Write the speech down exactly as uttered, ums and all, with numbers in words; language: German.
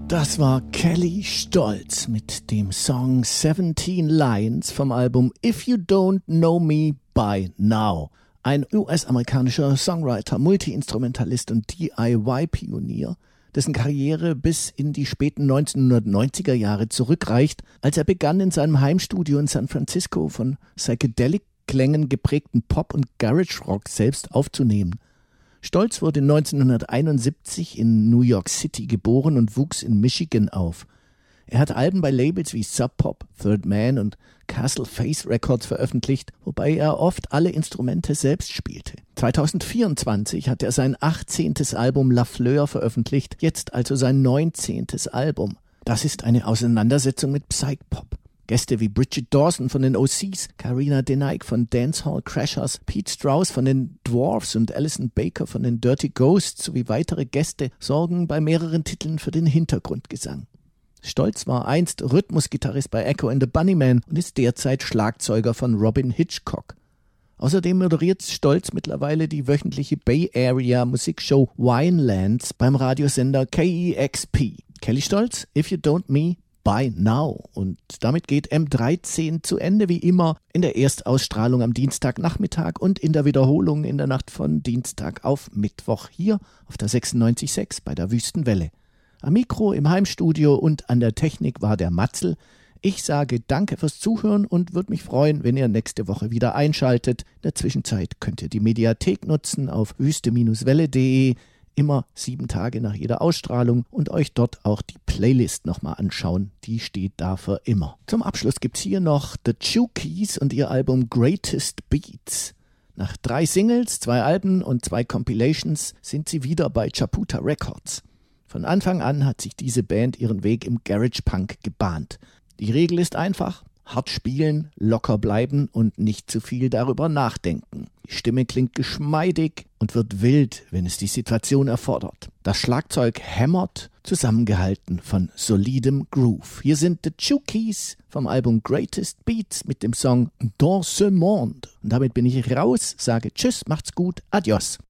Das war Kelly Stolz mit dem Song seventeen Lines vom Album If You Don't Know Me By Now. Ein U S-amerikanischer Songwriter, Multi-Instrumentalist und D I Y-Pionier, dessen Karriere bis in die späten neunzehnhundertneunziger Jahre zurückreicht, als er begann, in seinem Heimstudio in San Francisco von Psychedelic-Klängen geprägten Pop- und Garage-Rock selbst aufzunehmen. Stolz wurde neunzehnhunderteinundsiebzig in New York City geboren und wuchs in Michigan auf. Er hat Alben bei Labels wie Sub Pop, Third Man und Castle Face Records veröffentlicht, wobei er oft alle Instrumente selbst spielte. zweitausendvierundzwanzig hat er sein achtzehntes Album La Fleur veröffentlicht, jetzt also sein neunzehntes Album. Das ist eine Auseinandersetzung mit Psych-Pop. Gäste wie Bridget Dawson von den O Cs, Karina Denike von Dancehall Crashers, Pete Strauss von den Dwarfs und Alison Baker von den Dirty Ghosts sowie weitere Gäste sorgen bei mehreren Titeln für den Hintergrundgesang. Stolz war einst Rhythmusgitarrist bei Echo and the Bunnymen und ist derzeit Schlagzeuger von Robin Hitchcock. Außerdem moderiert Stolz mittlerweile die wöchentliche Bay Area Musikshow Winelands beim Radiosender K E X P. Kelly Stolz, If You Don't Me By Now. Und damit geht M dreizehn zu Ende, wie immer, in der Erstausstrahlung am Dienstagnachmittag und in der Wiederholung in der Nacht von Dienstag auf Mittwoch hier auf der sechsundneunzig Komma sechs bei der Wüstenwelle. Am Mikro, im Heimstudio und an der Technik war der Matzel. Ich sage danke fürs Zuhören und würde mich freuen, wenn ihr nächste Woche wieder einschaltet. In der Zwischenzeit könnt ihr die Mediathek nutzen auf wüste Welle punkt de, immer sieben Tage nach jeder Ausstrahlung, und euch dort auch die Playlist nochmal anschauen. Die steht da für immer. Zum Abschluss gibt's hier noch The Chukis und ihr Album Greatest Beats. Nach drei Singles, zwei Alben und zwei Compilations sind sie wieder bei Chaputa Records. Von Anfang an hat sich diese Band ihren Weg im Garage Punk gebahnt. Die Regel ist einfach: hart spielen, locker bleiben und nicht zu viel darüber nachdenken. Die Stimme klingt geschmeidig und wird wild, wenn es die Situation erfordert. Das Schlagzeug hämmert, zusammengehalten von solidem Groove. Hier sind The Chukis vom Album Greatest Beats mit dem Song Dans ce monde. Und damit bin ich raus, sage Tschüss, macht's gut, adios.